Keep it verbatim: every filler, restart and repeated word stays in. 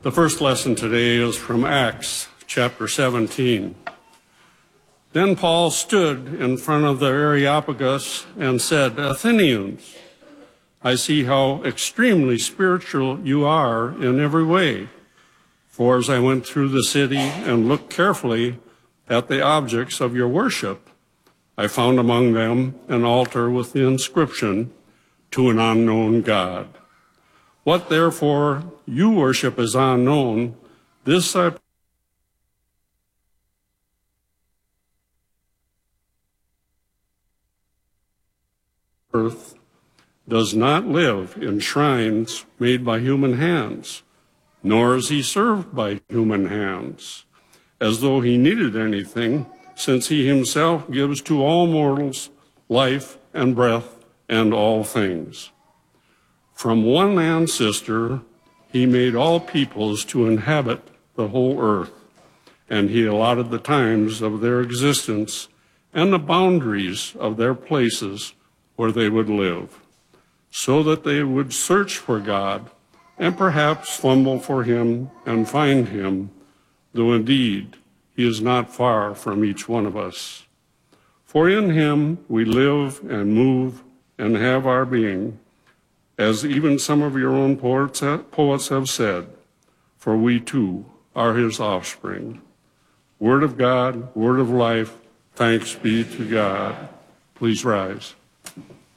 The first lesson today is from Acts chapter seventeen. Then Paul stood in front of the Areopagus and said, "Athenians, I see how extremely spiritual you are in every way. For as I went through the city and looked carefully at the objects of your worship, I found among them an altar with the inscription, 'To an unknown God.' What therefore you worship is unknown, this I earth does not live in shrines made by human hands, nor is he served by human hands, as though he needed anything, since he himself gives to all mortals life and breath and all things. From one ancestor, he made all peoples to inhabit the whole earth, and he allotted the times of their existence and the boundaries of their places where they would live, so that they would search for God and perhaps fumble for him and find him, though indeed he is not far from each one of us. For in him we live and move and have our being, as even some of your own poets have said, for we too are his offspring. Word of God, word of life, thanks be to God." Please rise.